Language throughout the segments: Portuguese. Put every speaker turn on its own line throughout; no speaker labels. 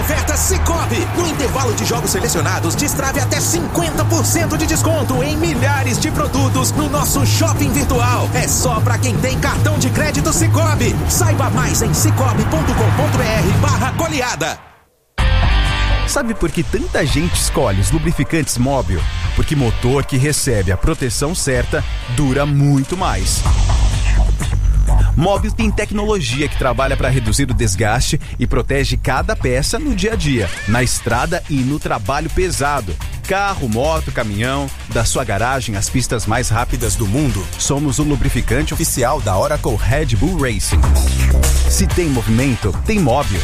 ofertas Sicoob. No intervalo de jogos selecionados, destrave até 50% de desconto em milhares de produtos no nosso shopping virtual. É só pra quem tem cartão de crédito Sicoob. Saiba mais em sicoob.com.br/goleada.
Sabe por que tanta gente escolhe os lubrificantes Móbil? Porque motor que recebe a proteção certa dura muito mais. Móbil tem tecnologia que trabalha para reduzir o desgaste e protege cada peça no dia a dia, na estrada e no trabalho pesado. Carro, moto, caminhão, da sua garagem às pistas mais rápidas do mundo, somos o lubrificante oficial da Oracle Red Bull Racing. Se tem movimento, tem Móbil.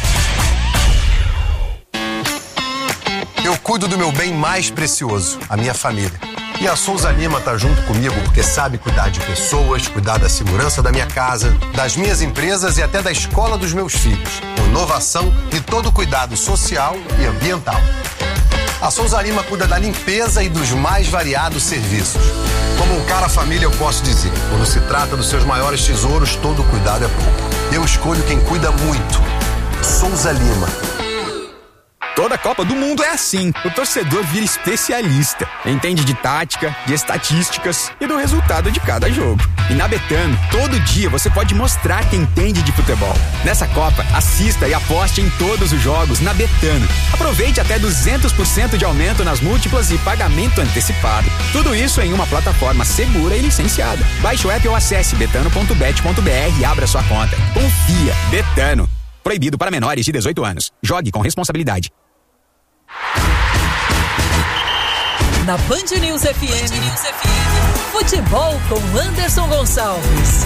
Eu cuido do meu bem mais precioso, a minha família. E a Souza Lima tá junto comigo porque sabe cuidar de pessoas, cuidar da segurança da minha casa, das minhas empresas e até da escola dos meus filhos, com inovação e todo o cuidado social e ambiental. A Souza Lima cuida da limpeza e dos mais variados serviços. Como um cara família, eu posso dizer, quando se trata dos seus maiores tesouros, todo cuidado é pouco. Eu escolho quem cuida muito. Souza Lima.
Toda Copa do Mundo é assim. O torcedor vira especialista. Entende de tática, de estatísticas e do resultado de cada jogo. E na Betano, todo dia você pode mostrar quem entende de futebol. Nessa Copa, assista e aposte em todos os jogos na Betano. Aproveite até 200% de aumento nas múltiplas e pagamento antecipado. Tudo isso em uma plataforma segura e licenciada. Baixe o app ou acesse betano.bet.br e abra sua conta. Confia. Betano. Proibido para menores de 18 anos. Jogue com responsabilidade.
Na Band News FM, futebol com Anderson Gonçalves.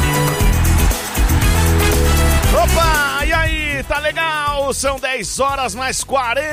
Opa, e aí, tá legal? São 10 horas mais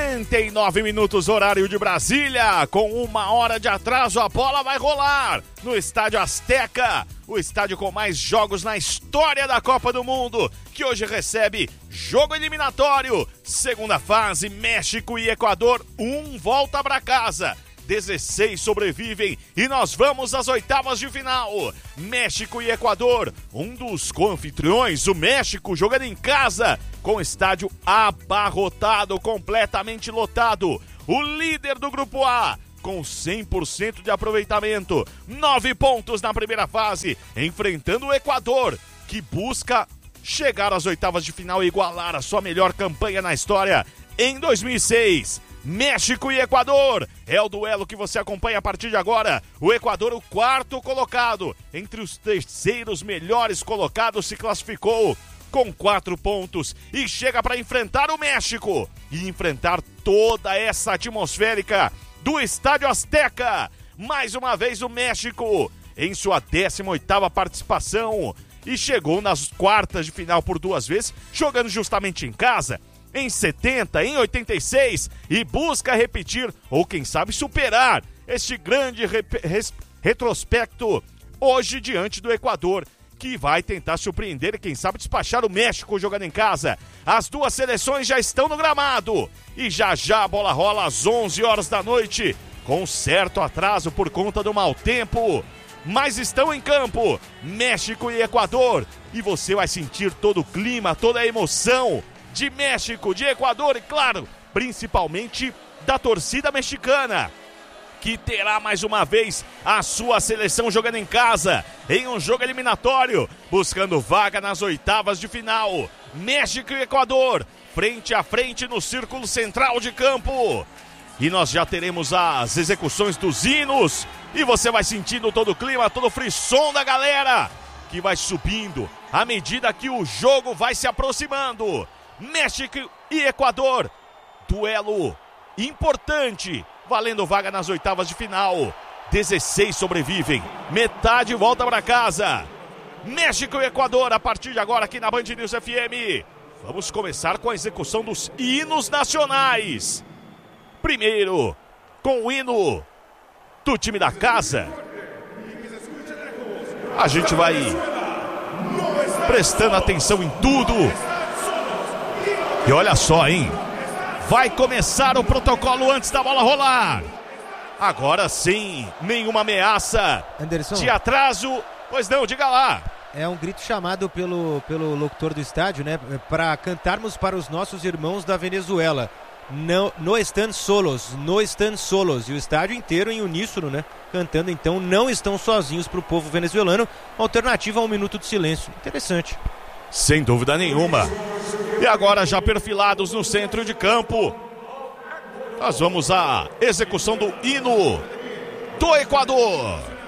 49 minutos, horário de Brasília. Com 1 hora de atraso, a bola vai rolar no Estádio Azteca, o estádio com mais jogos na história da Copa do Mundo, que hoje recebe jogo eliminatório. Segunda fase, México e Equador, volta pra casa. 16 sobrevivem e nós vamos às oitavas de final. México e Equador, um dos co-anfitriões, o México, jogando em casa, com o estádio abarrotado, completamente lotado. O líder do Grupo A, com 100% de aproveitamento, 9 pontos na primeira fase, enfrentando o Equador, que busca chegar às oitavas de final e igualar a sua melhor campanha na história em 2006. México e Equador é o duelo que você acompanha a partir de agora. O Equador, o quarto colocado, entre os terceiros melhores colocados, se classificou com 4 pontos e chega para enfrentar o México e enfrentar toda essa atmosférica do Estádio Azteca. Mais uma vez o México em sua 18ª participação e chegou nas quartas de final por 2 vezes, jogando justamente em casa, em 70, em 86, e busca repetir, ou quem sabe superar, este grande retrospecto hoje diante do Equador, que vai tentar surpreender e quem sabe despachar o México jogando em casa. As duas seleções já estão no gramado e já a bola rola às 11 horas da noite, com certo atraso por conta do mau tempo, mas estão em campo, México e Equador, e você vai sentir todo o clima, toda a emoção de México, de Equador e, claro, principalmente da torcida mexicana, que terá mais uma vez a sua seleção jogando em casa, em um jogo eliminatório, buscando vaga nas oitavas de final. México e Equador, frente a frente no círculo central de campo. E nós já teremos as execuções dos hinos, e você vai sentindo todo o clima, todo o frisson da galera, que vai subindo à medida que o jogo vai se aproximando. México e Equador, duelo importante, valendo vaga nas oitavas de final. 16 sobrevivem, metade volta para casa. México e Equador, a partir de agora aqui na Band News FM. Vamos começar com a execução dos hinos nacionais. Primeiro, com o hino do time da casa. A gente vai prestando atenção em tudo. E olha só, hein? Vai começar o protocolo antes da bola rolar. Agora sim, nenhuma ameaça
Anderson.
de atraso. Pois não, diga lá.
É um grito chamado pelo locutor do estádio, né? Para cantarmos para os nossos irmãos da Venezuela. No están solos, no están solos. E o estádio inteiro em uníssono, né? Cantando, então, não estão sozinhos para o povo venezuelano. Alternativa a um minuto de silêncio. Interessante.
Sem dúvida nenhuma. E agora, já perfilados no centro de campo, nós vamos à execução do hino do Equador.